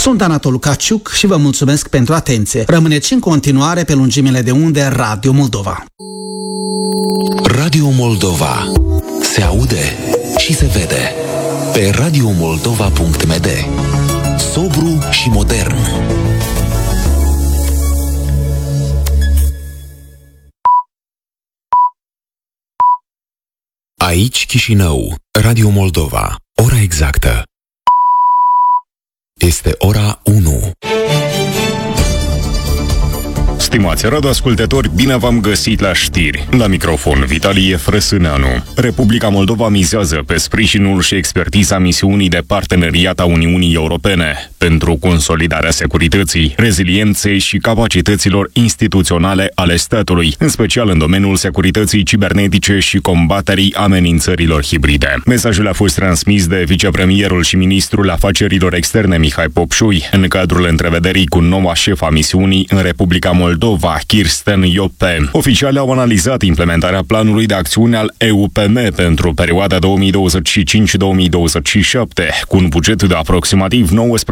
Sunt Anatol Caciuc și vă mulțumesc pentru atenție. Rămâneți în continuare pe lungimile de unde Radio Moldova. Radio Moldova. Se aude și se vede pe radiomoldova.md. Sobru și modern. Aici Chișinău, Radio Moldova. Ora exactă este ora 1. Stimați radioascultători, bine v-am găsit la știri. La microfon, Vitalie Frăsâneanu. Republica Moldova mizează pe sprijinul și expertiza misiunii de parteneriat a Uniunii Europene pentru consolidarea securității, rezilienței și capacităților instituționale ale statului, în special în domeniul securității cibernetice și combaterii amenințărilor hibride. Mesajul a fost transmis de vicepremierul și ministrul afacerilor externe Mihai Popșui în cadrul întrevederii cu noua șefa misiunii în Republica Moldova, Kirsten Iope. Oficialii au analizat implementarea planului de acțiune al EUPM pentru perioada 2025-2027, cu un buget de aproximativ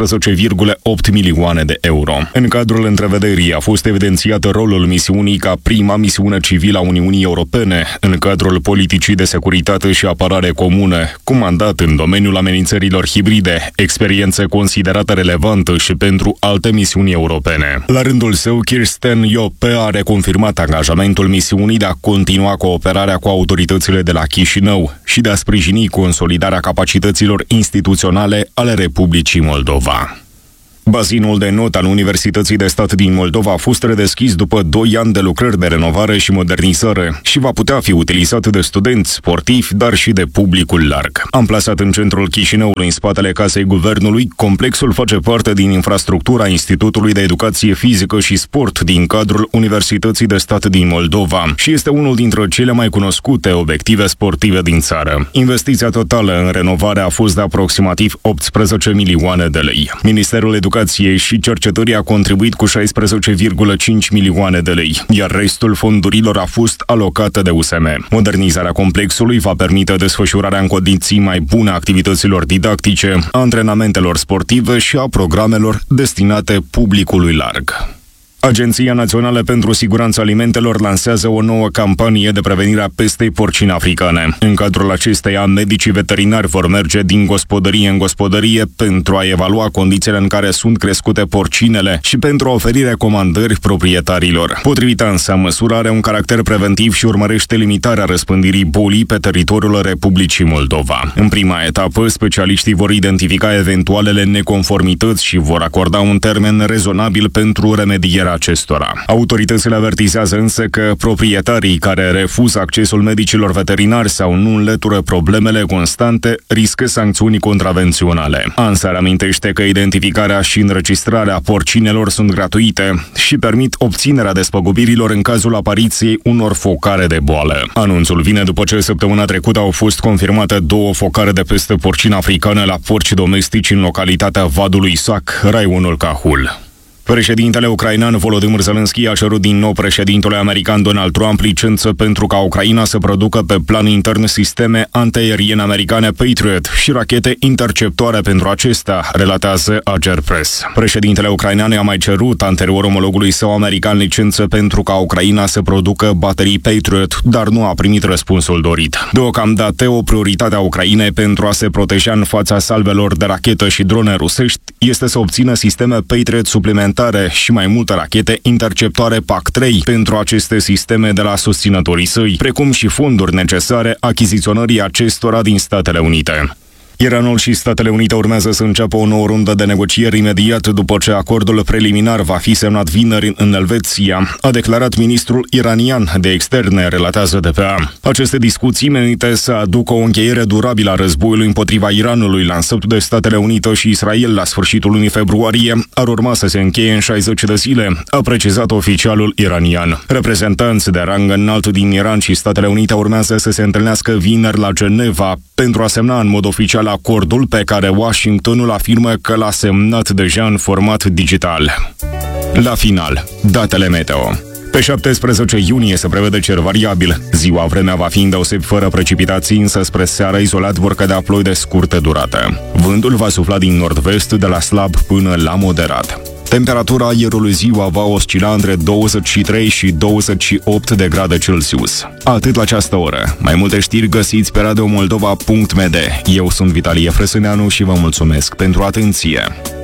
19,8 milioane de euro. În cadrul întrevederii a fost evidențiat rolul misiunii ca prima misiune civilă a Uniunii Europene în cadrul politicii de securitate și apărare comune, cu mandat în domeniul amenințărilor hibride, experiență considerată relevantă și pentru alte misiuni europene. La rândul său, Kirsten Iope a reconfirmat angajamentul misiunii de a continua cooperarea cu autoritățile de la Chișinău și de a sprijini consolidarea capacităților instituționale ale Republicii Moldova. Bazinul de not al Universității de Stat din Moldova a fost redeschis după 2 ani de lucrări de renovare și modernizare și va putea fi utilizat de studenți, sportivi, dar și de publicul larg. Amplasat în centrul Chișinăului, în spatele Casei Guvernului, complexul face parte din infrastructura Institutului de Educație Fizică și Sport din cadrul Universității de Stat din Moldova și este unul dintre cele mai cunoscute obiective sportive din țară. Investiția totală în renovare a fost de aproximativ 18 milioane de lei. Ministerul Educației și Cercetării a contribuit cu 16,5 milioane de lei, iar restul fondurilor a fost alocată de USM. Modernizarea complexului va permite desfășurarea în condiții mai bune a activităților didactice, a antrenamentelor sportive și a programelor destinate publicului larg. Agenția Națională pentru Siguranța Alimentelor lansează o nouă campanie de prevenire a pestei porcine africane. În cadrul acesteia, medicii veterinari vor merge din gospodărie în gospodărie pentru a evalua condițiile în care sunt crescute porcinele și pentru a oferi recomandări proprietarilor. Potrivit ANSA, măsura are un caracter preventiv și urmărește limitarea răspândirii bolii pe teritoriul Republicii Moldova. În prima etapă, specialiștii vor identifica eventualele neconformități și vor acorda un termen rezonabil pentru remedierea acestora. Autoritățile avertizează însă că proprietarii care refuză accesul medicilor veterinari sau nu înlătură problemele constante riscă sancțiuni contravenționale. ANSA reamintește că identificarea și înregistrarea porcinelor sunt gratuite și permit obținerea despăgubirilor în cazul apariției unor focare de boală. Anunțul vine după ce săptămâna trecută au fost confirmate 2 focare de pestă porcină africană la porci domestici în localitatea Vadului Sac, raionul Cahul. Președintele ucrainean Volodymyr Zelensky a cerut din nou președintelui american Donald Trump licență pentru ca Ucraina să producă pe plan intern sisteme antiaeriene americane Patriot și rachete interceptoare pentru acesta, relatează Ager Press. Președintele ucrainean a mai cerut anterior omologului său american licență pentru ca Ucraina să producă baterii Patriot, dar nu a primit răspunsul dorit. Deocamdată, o prioritate a Ucrainei pentru a se proteja în fața salvelor de rachetă și drone rusești este să obțină sisteme Patriot suplimentare și mai multe rachete interceptoare PAC-3 pentru aceste sisteme de la susținătorii săi, precum și fonduri necesare achiziționării acestora din Statele Unite. Iranul și Statele Unite urmează să înceapă o nouă rundă de negocieri imediat după ce acordul preliminar va fi semnat vineri în Elveția, a declarat ministrul iranian de externe, relatează DPA. Aceste discuții menite să aducă o încheiere durabilă a războiului împotriva Iranului lansat de Statele Unite și Israel la sfârșitul lunii februarie ar urma să se încheie în 60 de zile, a precizat oficialul iranian. Reprezentanți de rang înalt din Iran și Statele Unite urmează să se întâlnească vineri la Geneva pentru a semna în mod oficial acordul pe care Washingtonul afirmă că l-a semnat deja în format digital. La final, datele meteo. Pe 17 iunie se prevede cer variabil. Ziua vremea va fi îndeosebi fără precipitații, însă spre seară izolat vor cădea ploi de scurtă durată. Vântul va sufla din nord-vest de la slab până la moderat. Temperatura aerului ziua va oscila între 23 și 28 de grade Celsius. Atât la această oră. Mai multe știri găsiți pe radiomoldova.md. Eu sunt Vitalie Frăsâneanu și vă mulțumesc pentru atenție.